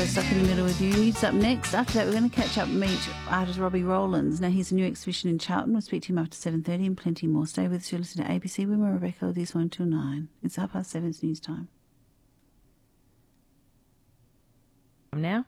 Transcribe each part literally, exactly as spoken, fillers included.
Stuck in the Middle with you. News up next. After that, we're going to catch up and meet artist Robbie Rowlands. Now, he's a new exhibition in Charlton. We'll speak to him after seven thirty and plenty more. Stay with us. You're listening to A B C Women Rebecca. This one till nine. It's half past seven's news time. Now?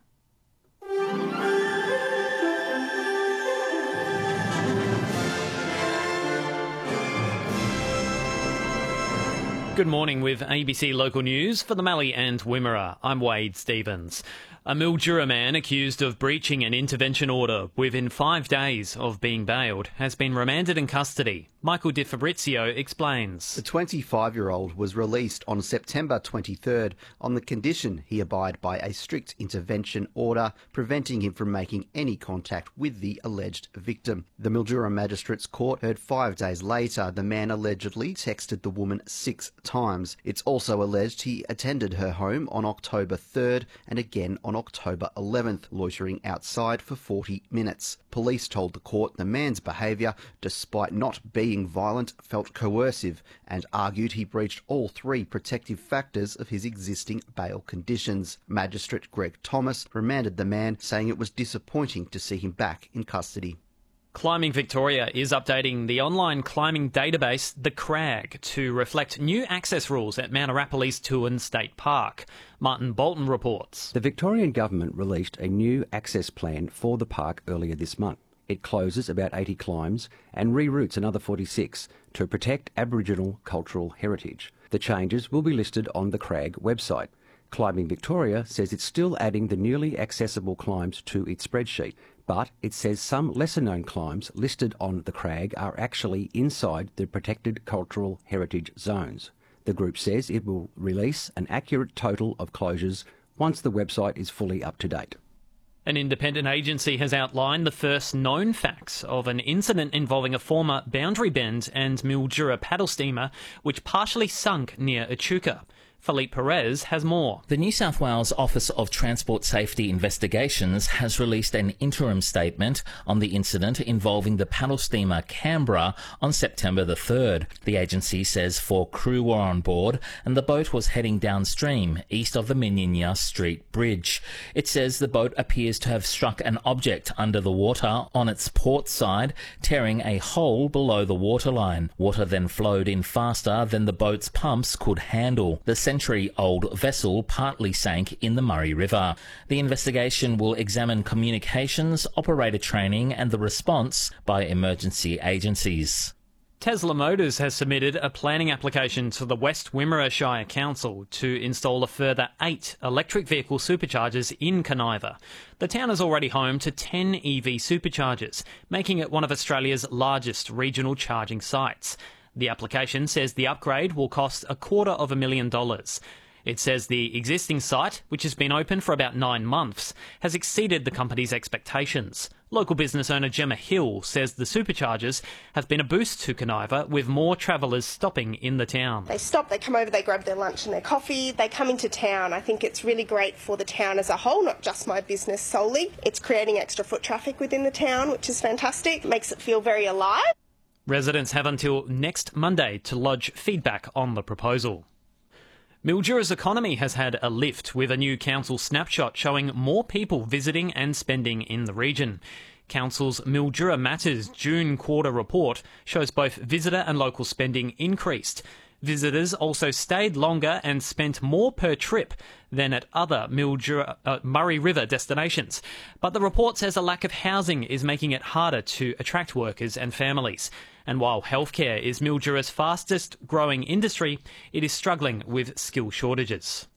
Good morning with A B C Local News for the Mallee and Wimmera. I'm Wade Stevens. A Mildura man accused of breaching an intervention order within five days of being bailed has been remanded in custody. Michael Di Fabrizio explains. The twenty-five-year-old was released on September twenty-third on the condition he abide by a strict intervention order preventing him from making any contact with the alleged victim. The Mildura Magistrates Court heard five days later the man allegedly texted the woman six times. It's also alleged he attended her home on October third and again on October eleventh, loitering outside for forty minutes. Police told the court the man's behaviour, despite not being violent, felt coercive and argued he breached all three protective factors of his existing bail conditions. Magistrate Greg Thomas remanded the man, saying it was disappointing to see him back in custody. Climbing Victoria is updating the online climbing database, The Crag, to reflect new access rules at Mount Arapiles Toohern State Park. Martin Bolton reports. The Victorian Government released a new access plan for the park earlier this month. It closes about eighty climbs and reroutes another forty-six to protect Aboriginal cultural heritage. The changes will be listed on the Crag website. Climbing Victoria says it's still adding the newly accessible climbs to its spreadsheet, but it says some lesser-known climbs listed on the Crag are actually inside the protected cultural heritage zones. The group says it will release an accurate total of closures once the website is fully up to date. An independent agency has outlined the first known facts of an incident involving a former Boundary Bend and Mildura paddle steamer which partially sunk near Echuca. Philippe Perez has more. The New South Wales Office of Transport Safety Investigations has released an interim statement on the incident involving the paddle steamer Canberra on September the third. The agency says four crew were on board and the boat was heading downstream east of the Minyinya Street Bridge. It says the boat appears to have struck an object under the water on its port side, tearing a hole below the waterline. Water then flowed in faster than the boat's pumps could handle. The century-old vessel partly sank in the Murray River. The investigation will examine communications, operator training and the response by emergency agencies. Tesla Motors has submitted a planning application to the West Wimmera Shire Council to install a further eight electric vehicle superchargers in Kaniva. The town is already home to ten E V superchargers, making it one of Australia's largest regional charging sites. The application says the upgrade will cost a quarter of a million dollars. It says the existing site, which has been open for about nine months, has exceeded the company's expectations. Local business owner Gemma Hill says the superchargers have been a boost to Kaniva, with more travellers stopping in the town. They stop, they come over, they grab their lunch and their coffee, they come into town. I think it's really great for the town as a whole, not just my business solely. It's creating extra foot traffic within the town, which is fantastic. It makes it feel very alive. Residents have until next Monday to lodge feedback on the proposal. Mildura's economy has had a lift, with a new council snapshot showing more people visiting and spending in the region. Council's Mildura Matters June quarter report shows both visitor and local spending increased. Visitors also stayed longer and spent more per trip than at other Mildura, uh, Murray River destinations. But the report says a lack of housing is making it harder to attract workers and families. And while healthcare is Mildura's fastest growing industry, it is struggling with skill shortages.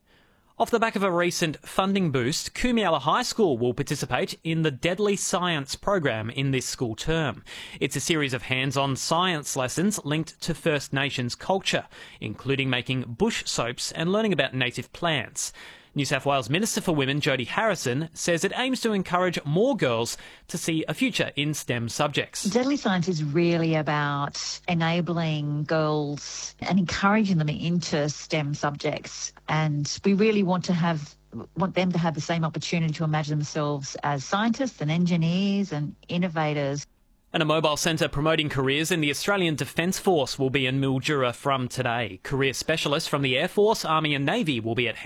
Off the back of a recent funding boost, Kumiala High School will participate in the Deadly Science program in this school term. It's a series of hands-on science lessons linked to First Nations culture, including making bush soaps and learning about native plants. New South Wales Minister for Women Jodie Harrison says it aims to encourage more girls to see a future in STEM subjects. Deadly Science is really about enabling girls and encouraging them into STEM subjects, and we really want to have want them to have the same opportunity to imagine themselves as scientists and engineers and innovators. And a mobile centre promoting careers in the Australian Defence Force will be in Mildura from today. Career specialists from the Air Force, Army and Navy will be at